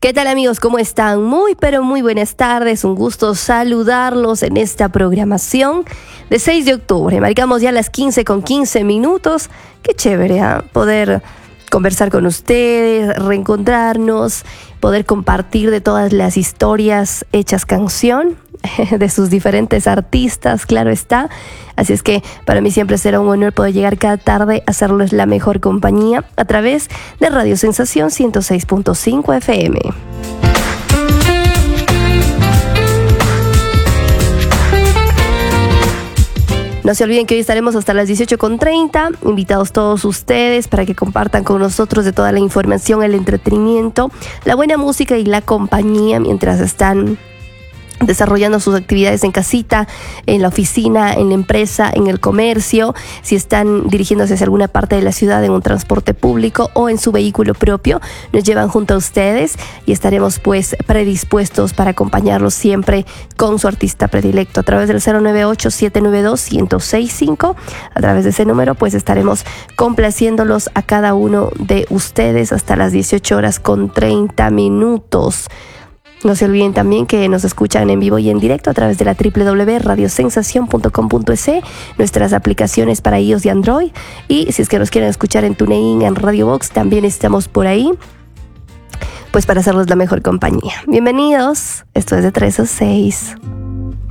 ¿Qué tal, amigos? ¿Cómo están? Muy, pero muy buenas tardes. Un gusto saludarlos en esta programación de 6 de octubre. Marcamos ya las 15:15. Qué chévere, ¿eh? Poder conversar con ustedes, reencontrarnos, poder compartir de todas las historias hechas canción de sus diferentes artistas, claro está. Así es que para mí siempre será un honor poder llegar cada tarde a hacerles la mejor compañía a través de Radio Sensación 106.5 FM. No se olviden que hoy estaremos hasta las 18:30, invitados todos ustedes para que compartan con nosotros de toda la información, el entretenimiento, la buena música y la compañía mientras están desarrollando sus actividades en casita, en la oficina, en la empresa, en el comercio, si están dirigiéndose hacia alguna parte de la ciudad en un transporte público o en su vehículo propio, nos llevan junto a ustedes y estaremos pues predispuestos para acompañarlos siempre con su artista predilecto a través del 098-792-1065. A través de ese número pues estaremos complaciéndolos a cada uno de ustedes hasta las 18:30. No se olviden también que nos escuchan en vivo y en directo a través de la www.radiosensacion.com.es, nuestras aplicaciones para iOS y Android. Y si es que nos quieren escuchar en TuneIn, en Radio Box, también estamos por ahí, pues para hacerles la mejor compañía. Bienvenidos, esto es de 3 a 6.